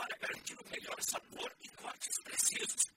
para garantir o melhor sabor e cortes precisos.